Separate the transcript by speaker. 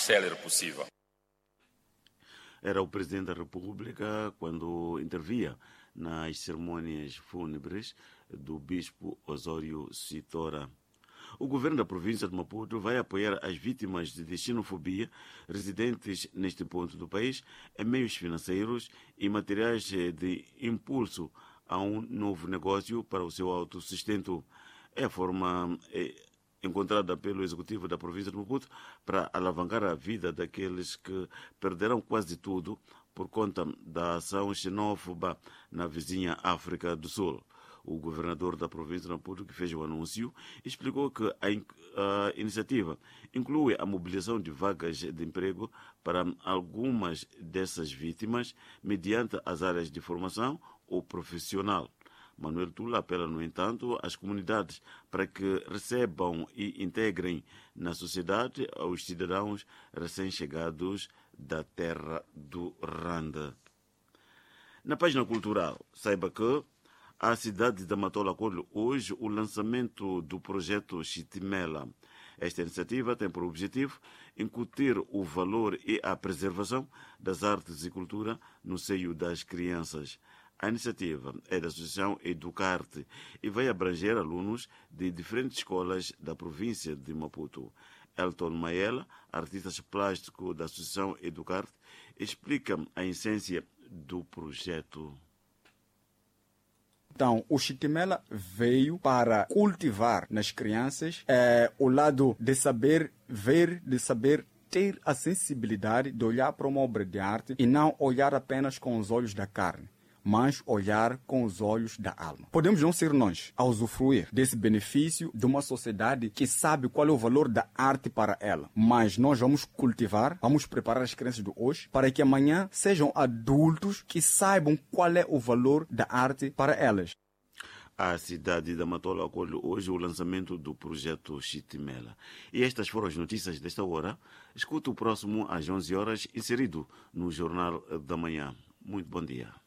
Speaker 1: célere possível.
Speaker 2: Era o Presidente da República quando intervia nas cerimônias fúnebres do Bispo Osório Sitora. O governo da província de Maputo vai apoiar as vítimas de xenofobia residentes neste ponto do país em meios financeiros e materiais de impulso a um novo negócio para o seu autossustento. É a forma encontrada pelo Executivo da província de Maputo para alavancar a vida daqueles que perderam quase tudo por conta da ação xenófoba na vizinha África do Sul. O governador da província de Maputo, que fez o anúncio, explicou que a iniciativa inclui a mobilização de vagas de emprego para algumas dessas vítimas mediante as áreas de formação ou profissional. Manuel Tula apela, no entanto, às comunidades para que recebam e integrem na sociedade os cidadãos recém-chegados da terra do Randa. Na página cultural, saiba que a cidade de Matola acolhe hoje o lançamento do projeto Chitimela. Esta iniciativa tem por objetivo incutir o valor e a preservação das artes e cultura no seio das crianças. A iniciativa é da Associação Educarte e vai abranger alunos de diferentes escolas da província de Maputo. Elton Maela, artista plástico da Associação Educarte, explica a essência do projeto.
Speaker 3: Então, o Chitimela veio para cultivar nas crianças o lado de saber ver, de saber ter a sensibilidade de olhar para uma obra de arte e não olhar apenas com os olhos da carne, mas olhar com os olhos da alma. Podemos não ser nós a usufruir desse benefício de uma sociedade que sabe qual é o valor da arte para ela, mas nós vamos cultivar, vamos preparar as crianças de hoje para que amanhã sejam adultos que saibam qual é o valor da arte para elas.
Speaker 2: A cidade da Matola acolhe hoje o lançamento do projeto Chitimela. E estas foram as notícias desta hora. Escuta o próximo às 11 horas, inserido no Jornal da Manhã. Muito bom dia.